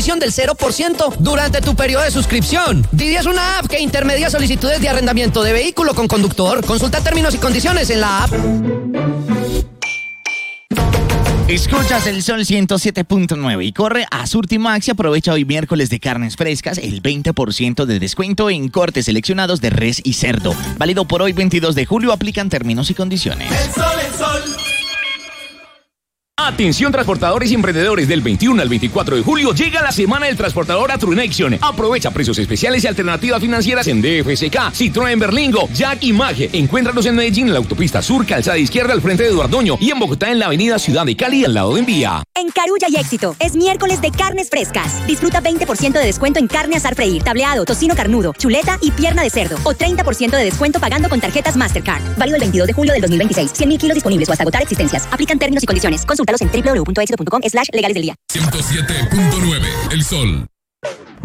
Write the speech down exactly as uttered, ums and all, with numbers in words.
del cero por ciento durante tu periodo de suscripción. Didi es una app que intermedia solicitudes de arrendamiento de vehículo con conductor. Consulta términos y condiciones en la app. Escuchas el Sol ciento siete punto nueve y corre a Surtimax y aprovecha hoy miércoles de carnes frescas el veinte por ciento de descuento en cortes seleccionados de res y cerdo. Válido por hoy veintidós de julio, aplican términos y condiciones. El sol, el sol. Atención transportadores y emprendedores, del veintiuno al veinticuatro de julio llega la semana del transportador a True Nation. Aprovecha precios especiales y alternativas financieras en D F S K, Citroën Berlingo, Jack y Mage. Encuéntranos en Medellín en la autopista Sur, calzada izquierda al frente de Eduardoño, y en Bogotá en la avenida Ciudad de Cali al lado de Envía. En Carulla y Éxito, es miércoles de carnes frescas. Disfruta veinte por ciento de descuento en carne asar freír, tableado, tocino carnudo, chuleta y pierna de cerdo. O treinta por ciento de descuento pagando con tarjetas Mastercard. Válido el veintidós de julio del dos mil veintiséis. cien mil kilos disponibles o hasta agotar existencias. Aplican términos y condiciones. Consúltalos en doble u doble u doble u punto éxito punto com slash legales del día. ciento siete punto nueve El Sol.